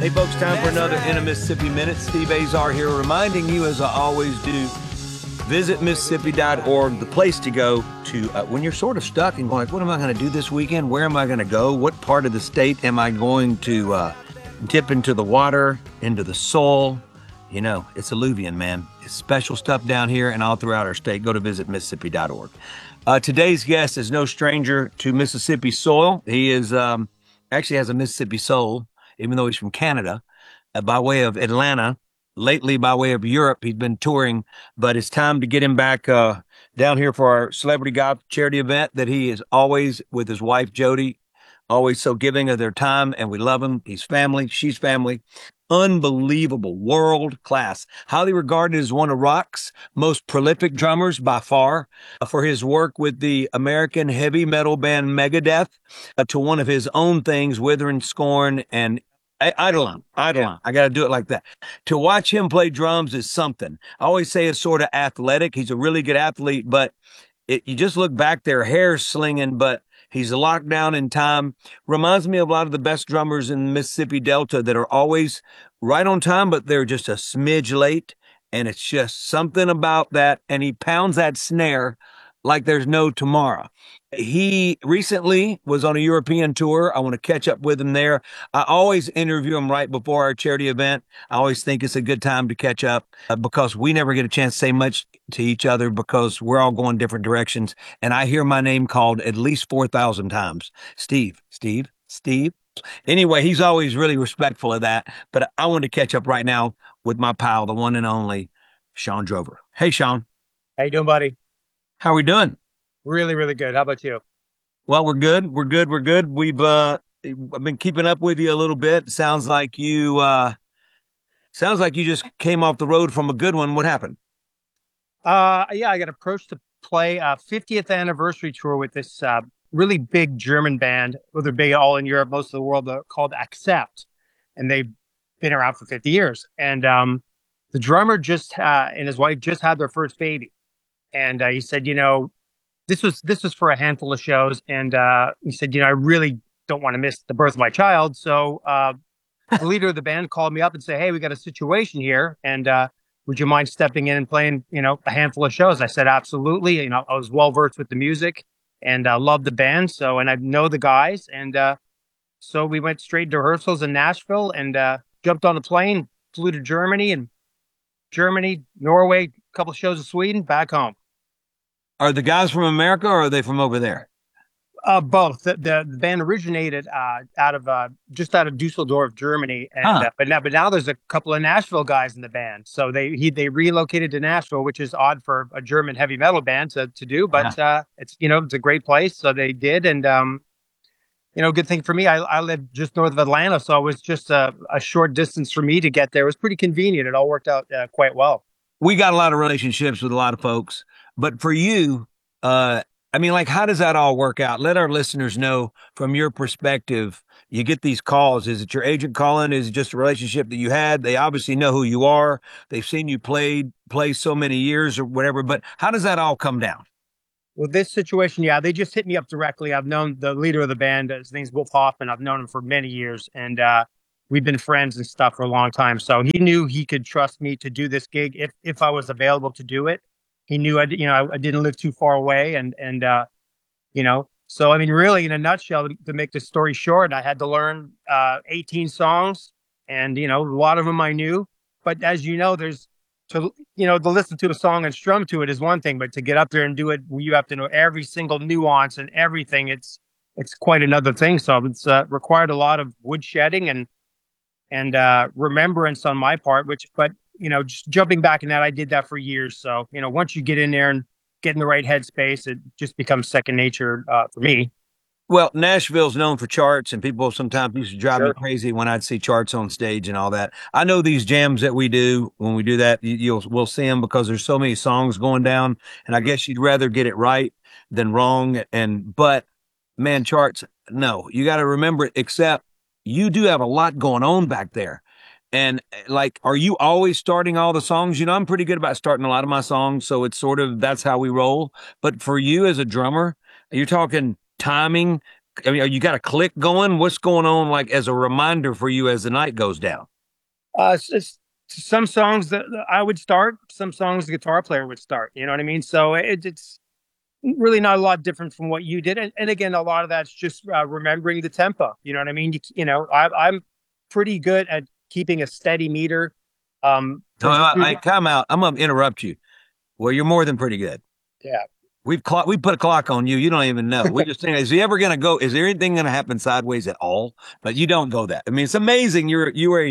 Hey folks, time for another In a Mississippi Minute. Steve Azar here, reminding you, as I always do, visit Mississippi.org, the place to go to when you're sort of stuck and going like, what am I going to do this weekend? Where am I going to go? What part of the state am I going to dip into the water, into the soul? You know, it's alluvian, man. It's special stuff down here and all throughout our state. Go to visit Mississippi.org. Today's guest is no stranger to Mississippi soil. He is actually has a Mississippi soul, even though he's from Canada, by way of Atlanta. Lately, by way of Europe, he's been touring, but it's time to get him back down here for our Celebrity Golf charity event that he is always with his wife, Jody, always so giving of their time, and we love him. He's family. She's family. Unbelievable, world class, highly regarded as one of rock's most prolific drummers by far, for his work with the American heavy metal band Megadeth, to one of his own things, Withering Scorn and Eidolon. I got to do it like that. To watch him play drums is something. I always say it's sort of athletic. He's a really good athlete, but you just look back there, hair slinging, but he's locked down in time. Reminds me of a lot of the best drummers in the Mississippi Delta that are always right on time, but they're just a smidge late. And it's just something about that. And he pounds that snare like there's no tomorrow. He recently was on a European tour. I want to catch up with him there. I always interview him right before our charity event. I always think it's a good time to catch up because we never get a chance to say much to each other because we're all going different directions. And I hear my name called at least 4,000 times. Steve. Anyway, he's always really respectful of that. But I want to catch up right now with my pal, the one and only Shawn Drover. Hey, Shawn. How you doing, buddy? How are we doing? Really, really good. How about you? Well, we're good. We've I've been keeping up with you a little bit. Sounds like you just came off the road from a good one. What happened? Yeah, I got approached to play a 50th anniversary tour with this really big German band. Well, they're big all in Europe, most of the world, called Accept, and they've been around for 50 years. And the drummer just and his wife just had their first baby, and he said, this was for a handful of shows, and he said, I really don't want to miss the birth of my child. So the leader of the band called me up and said, hey, we got a situation here, and would you mind stepping in and playing, a handful of shows? I said, absolutely. I was well versed with the music and loved the band. So, and I know the guys, and so we went straight to rehearsals in Nashville and jumped on a plane, flew to Germany, Norway, a couple of shows in Sweden, back home. Are the guys from America or are they from over there? Both. The band originated out of Dusseldorf, Germany, and but now there's a couple of Nashville guys in the band. So they relocated to Nashville, which is odd for a German heavy metal band to do, but it's it's a great place. So they did, and good thing for me. I live just north of Atlanta, so it was just a short distance for me to get there. It was pretty convenient. It all worked out quite well. We got a lot of relationships with a lot of folks, but for you, how does that all work out? Let our listeners know from your perspective. You get these calls. Is it your agent calling? Is it just a relationship that you had? They obviously know who you are. They've seen you play so many years or whatever, but how does that all come down? Well, this situation, they just hit me up directly. I've known the leader of the band. His name's Wolf Hoffman. I've known him for many years, and we've been friends and stuff for a long time. So he knew he could trust me to do this gig if I was available to do it. He knew I didn't live too far away, and so I mean, really, in a nutshell, to make the story short, I had to learn 18 songs, and a lot of them I knew. But as you know, to listen to a song and strum to it is one thing, but to get up there and do it, you have to know every single nuance and everything. It's quite another thing. So it's required a lot of woodshedding and remembrance on my part, but just jumping back in that, I did that for years. So, once you get in there and get in the right headspace, it just becomes second nature for me. Well, Nashville's known for charts, and people sometimes used to drive me crazy when I'd see charts on stage and all that. I know these jams that we do, when we do that, we'll see them because there's so many songs going down, and I guess you'd rather get it right than wrong. But man, charts, no, you got to remember it, except you do have a lot going on back there. And are you always starting all the songs? I'm pretty good about starting a lot of my songs. So it's sort of, that's how we roll. But for you as a drummer, you're talking timing, I mean, you got a click going? What's going on, like, as a reminder for you as the night goes down? It's some songs that I would start, some songs the guitar player would start. You know what I mean? So it's really not a lot different from what you did. And again, a lot of that's just remembering the tempo. You know what I mean? I'm pretty good at keeping a steady meter. No, time out. I'm gonna interrupt you. Well, you're more than pretty good. Yeah. We put a clock on you. You don't even know. We're just saying, is he ever going to go? Is there anything going to happen sideways at all? But you don't go that. I mean, it's amazing. You're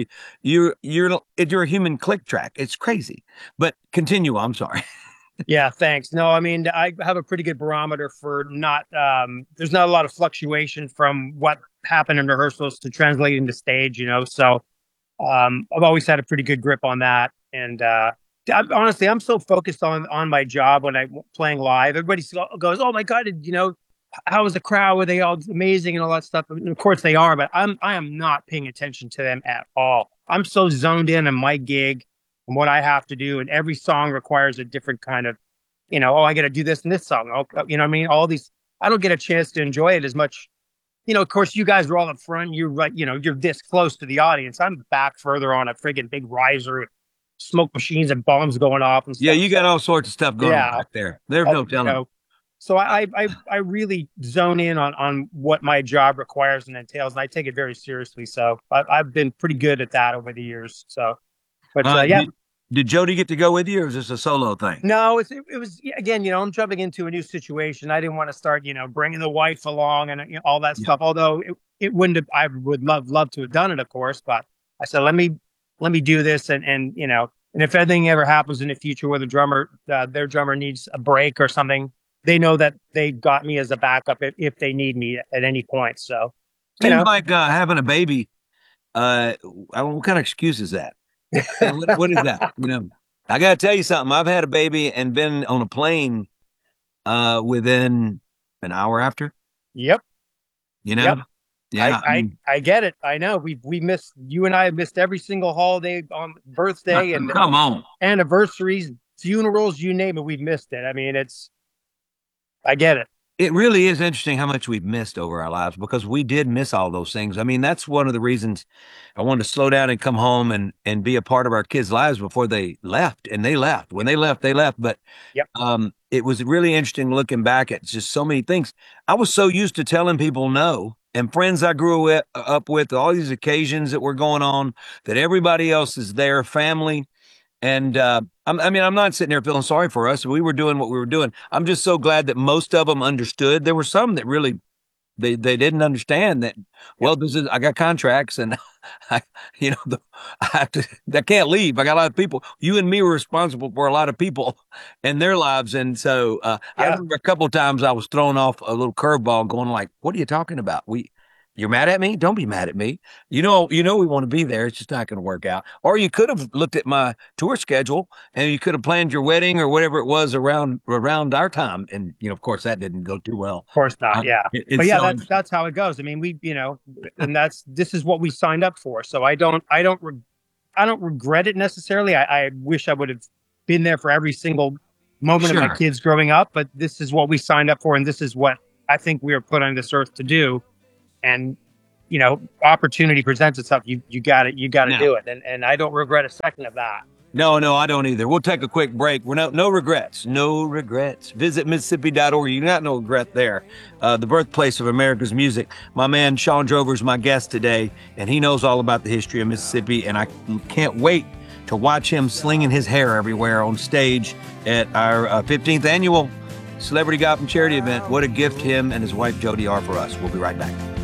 a human click track. It's crazy. But continue. I'm sorry. Yeah, thanks. No, I mean, I have a pretty good barometer for not, there's not a lot of fluctuation from what happened in rehearsals to translating to stage, So I've always had a pretty good grip on that. And honestly, I'm so focused on my job when I'm playing live. Everybody goes, "Oh my God, how was the crowd? Were they all amazing and all that stuff?" And of course they are, but I am not paying attention to them at all. I'm so zoned in on my gig and what I have to do, and every song requires a different kind of, I got to do this in this song. You know what I mean? All these, I don't get a chance to enjoy it as much. Of course, you guys are all up front. You're right. You're this close to the audience. I'm back further on a friggin' big riser, smoke machines and bombs going off and stuff. Yeah, you got all sorts of stuff going on back there. There's no telling. So I really zone in on what my job requires and entails, and I take it very seriously. So I've been pretty good at that over the years. So, but yeah. Did Jody get to go with you, or is this a solo thing? No, it was again. I'm jumping into a new situation. I didn't want to start, bringing the wife along and all that stuff. Although it wouldn't have, I would love to have done it, of course. But I said, let me do this, and if anything ever happens in the future where their drummer needs a break or something, they know that they got me as a backup if they need me at any point. So seems like having a baby. What kind of excuse is that? what is that? I got to tell you something. I've had a baby and been on a plane within an hour after. Yep. Yep. Yeah, I get it. I know we missed, you and I have missed every single holiday, on birthday and come on, anniversaries, funerals, you name it. We've missed it. I mean, I get it. It really is interesting how much we've missed over our lives, because we did miss all those things. I mean, that's one of the reasons I wanted to slow down and come home and be a part of our kids' lives before they left. And they left. When they left, they left. But yep. It was really interesting looking back at just so many things. I was so used to telling people no, and friends I grew up with, all these occasions that were going on, that everybody else is there, family. And I'm not sitting there feeling sorry for us. We were doing what we were doing. I'm just so glad that most of them understood. There were some that really they didn't understand that. Well, I got contracts, and I can't leave. I got a lot of people. You and me were responsible for a lot of people and their lives, and so I remember a couple of times I was throwing off a little curveball, going like, "What are you talking about? You're mad at me? Don't be mad at me. We want to be there. It's just not going to work out." Or you could have looked at my tour schedule and you could have planned your wedding or whatever it was around our time. And, of course, that didn't go too well. Of course not. Yeah. But yeah, that's how it goes. I mean, and this is what we signed up for. So I don't regret it necessarily. I wish I would have been there for every single moment of my kids growing up, but this is what we signed up for. And this is what I think we are put on this earth to do. And, opportunity presents itself. You got to do it. And I don't regret a second of that. No, I don't either. We'll take a quick break. We're no regrets. No regrets. Visit Mississippi.org. You got no regret there. The birthplace of America's music. My man, Shawn Drover, is my guest today, and he knows all about the history of Mississippi. And I can't wait to watch him slinging his hair everywhere on stage at our 15th annual Celebrity Golf and Charity event. What a gift him and his wife Jody are for us. We'll be right back.